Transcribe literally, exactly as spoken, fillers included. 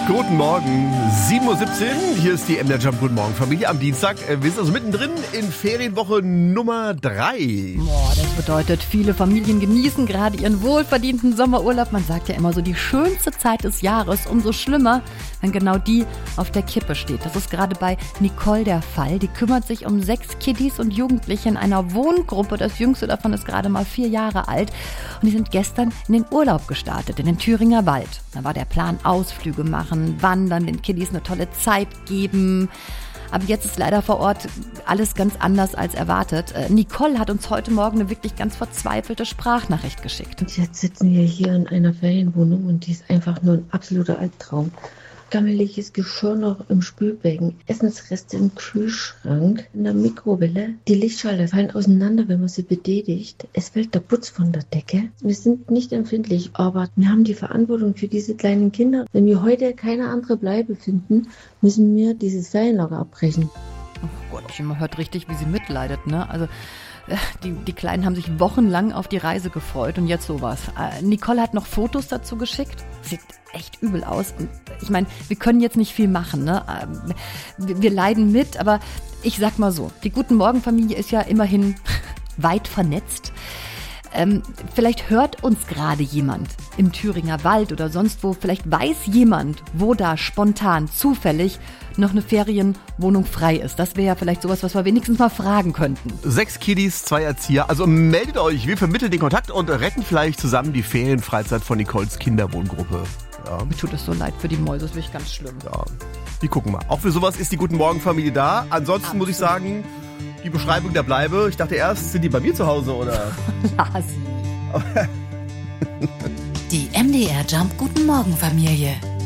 Guten Morgen, sieben Uhr siebzehn, hier ist die M D R Jump Guten Morgen Familie am Dienstag. Wir sind also mittendrin in Ferienwoche Nummer drei. Boah, das bedeutet, viele Familien genießen gerade ihren wohlverdienten Sommerurlaub. Man sagt ja immer so, die schönste Zeit des Jahres, umso schlimmer, wenn genau die auf der Kippe steht. Das ist gerade bei Nicole der Fall. Die kümmert sich um sechs Kiddies und Jugendliche in einer Wohngruppe. Das jüngste davon ist gerade mal vier Jahre alt. Und die sind gestern in den Urlaub gestartet, in den Thüringer Wald. Da war der Plan, Ausflüge machen, wandern, den Kiddies eine tolle Zeit geben. Aber jetzt ist leider vor Ort alles ganz anders als erwartet. Nicole hat uns heute Morgen eine wirklich ganz verzweifelte Sprachnachricht geschickt. Und jetzt sitzen wir hier in einer Ferienwohnung und die ist einfach nur ein absoluter Albtraum. Gammeliges Geschirr noch im Spülbecken, Essensreste im Kühlschrank, in der Mikrowelle. Die Lichtschalter fallen auseinander, wenn man sie betätigt. Es fällt der Putz von der Decke. Wir sind nicht empfindlich, aber wir haben die Verantwortung für diese kleinen Kinder. Wenn wir heute keine andere Bleibe finden, müssen wir dieses Ferienlager abbrechen. Oh Gott, man hört richtig, wie sie mitleidet, ne? Also Die, die Kleinen haben sich wochenlang auf die Reise gefreut und jetzt sowas. Äh, Nicole hat noch Fotos dazu geschickt. Sieht echt übel aus. Und ich meine, wir können jetzt nicht viel machen, ne? Ähm, wir, wir leiden mit, aber ich sag mal so, die Guten Morgen Familie ist ja immerhin weit vernetzt. Ähm, vielleicht hört uns gerade jemand im Thüringer Wald oder sonst wo. Vielleicht weiß jemand, wo da spontan, zufällig noch eine Ferienwohnung frei ist. Das wäre ja vielleicht sowas, was wir wenigstens mal fragen könnten. Sechs Kiddies, zwei Erzieher. Also meldet euch, wir vermitteln den Kontakt und retten vielleicht zusammen die Ferienfreizeit von Nicoles Kinderwohngruppe. Ja. Mir tut es so leid für die Mäuse, das ist wirklich ganz schlimm. Ja, wir gucken mal. Auch für sowas ist die Guten Morgen Familie da. Ansonsten Absolut. Muss ich sagen, die Beschreibung der Bleibe. Ich dachte erst, sind die bei mir zu Hause, oder? Lasi. Die M D R Jump Guten Morgen Familie.